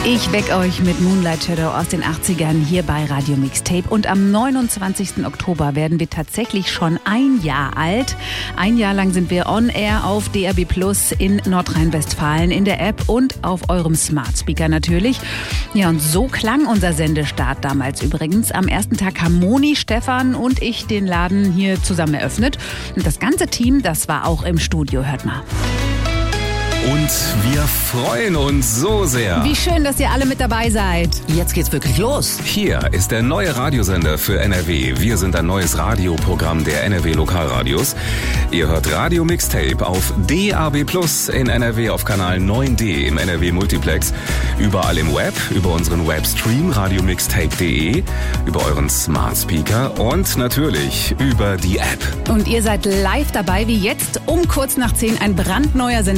Ich weck euch mit Moonlight Shadow aus den 80ern hier bei Radio Mixtape. Und am 29. Oktober werden wir tatsächlich schon ein Jahr alt. Ein Jahr lang sind wir on air auf DAB+ in Nordrhein-Westfalen, in der App und auf eurem Smart Speaker natürlich. Ja, und so klang unser Sendestart damals übrigens. Am ersten Tag haben Moni, Stefan und ich den Laden hier zusammen eröffnet. Und das ganze Team, das war auch im Studio. Hört mal. Und wir freuen uns so sehr. Wie schön, dass ihr alle mit dabei seid. Jetzt geht's wirklich los. Hier ist der neue Radiosender für NRW. Wir sind ein neues Radioprogramm der NRW Lokalradios. Ihr hört Radio Mixtape auf DAB+ in NRW auf Kanal 9D im NRW Multiplex. Überall im Web, über unseren Webstream radiomixtape.de, über euren Smart Speaker und natürlich über die App. Und ihr seid live dabei, wie jetzt um kurz nach 10 ein brandneuer Sender